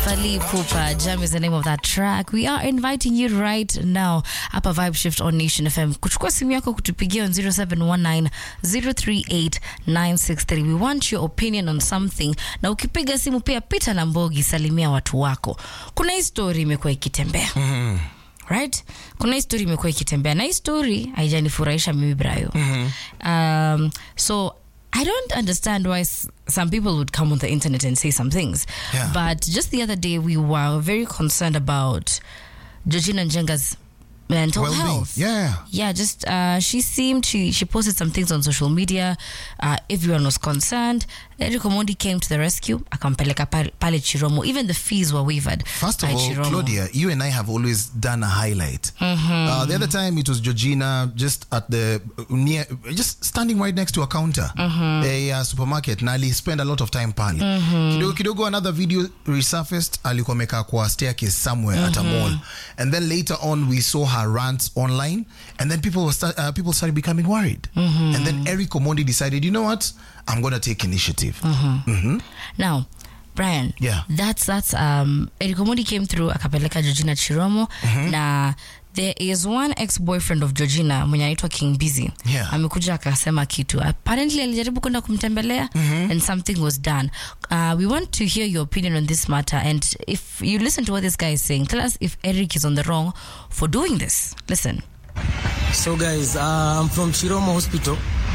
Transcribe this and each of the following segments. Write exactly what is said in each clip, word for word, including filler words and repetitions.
Fally Ipupa, Jam is the name of that track. We are inviting you right now up a Vibe Shift on Nation F M. Kuchukua simu yako kutupigia on zero seven one nine zero three eight nine six three. We want your opinion on something. Na ukipiga simu pia pita na Mbogi, salimia watu wako. Kuna hii story imekuwa ikitembea. Mm-hmm. Right? Kuna hii story imekuwa ikitembea. Na hii story haijanifurahisha mimi Brayo. Mm-hmm. Um, so I don't understand why s- some people would come on the internet and say some things. Yeah. But just the other day, we were very concerned about Georgina Njenga's mental Well-being. health. Yeah. Yeah, just, uh, she seemed, she, she posted some things on social media. Uh, everyone was concerned. Eric Omondi came to the rescue. Akampeleka pale pale Chiromo. Even the fees were waived. First of by all, Chiromo. Claudia, you and I have always done a highlight. Mm-hmm. Uh, the other time it was Georgina just at the near, just standing right next to a counter, mm-hmm. a uh, supermarket. Na ali spend a lot of time pale. Mm-hmm. Kidogo kidogo another video resurfaced. Alikuwa amekaa kwa staircase somewhere mm-hmm. at a mall, and then later on we saw her rants online, and then people were start, uh, people started becoming worried. Mm-hmm. And then Eric Omondi decided, you know what, I'm gonna take initiative. Mm-hmm. Mm-hmm. Now, Brian, yeah, that's that's um Eric Omondi came through akapeleka Georgina Chiromo. Mm-hmm. Na there is one ex-boyfriend of Georgina mwenye anaitwa King Busy. Yeah. Amekuja akasema kitu. Apparently alijaribu kwenda kumtembelea, mm-hmm. and something was done. Uh, we want to hear your opinion on this matter, and if you listen to what this guy is saying, tell us if Eric is on the wrong for doing this. Listen. So guys, uh, I'm from Chiromo Hospital.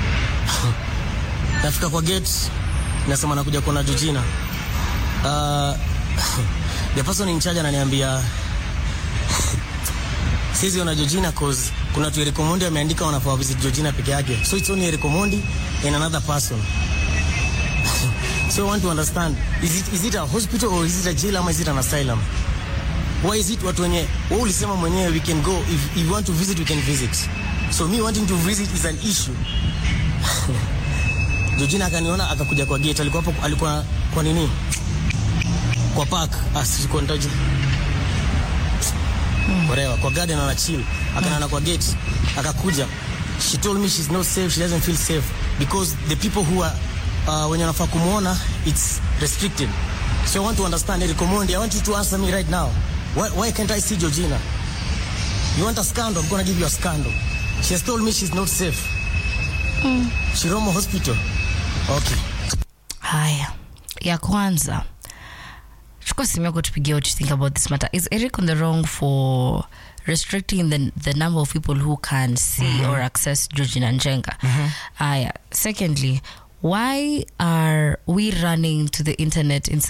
Nafika kwa gate, nasema nakuja kuona Georgina. Uh, the person in charge ananiambia sisi ona Georgina cause kuna tu Eric Omondi ameandika wanafaa visit Georgina peke yake. So it's only Eric Omondi and another person. So I want to understand, is it is it a hospital or is it a jail or is it an asylum? Why is it watu wenye wewe ulisema mwenyewe we can go, if, if you want to visit we can visit. So me wanting to visit is an issue. Georgina akaniona akakuja kwa gate, alikuwa hapo, alikuwa kwa nini? Kwa park, asiko ntaje. Whatever, kwa garden ana chill. Akaona kwa gate, akakuja. She told me she's not safe, she doesn't feel safe because the people who are uh, when wanafaa kumuona it's restricted. So I want to understand, Eric Omondi, I want you to answer me right now. Why, why can't I see Georgina? You want a scandal? I'm gonna give you a scandal. She has told me she's not safe. Mm. Chiromo Hospital. Okay. Haya. Ya kwanza. Chukua simu yako tupigie what you think about this matter. Is Eric on the wrong for restricting the the number of people who can see mm-hmm. or access Georgina Njenga? Mm-hmm. Haya. Secondly, why are we running to the internet instead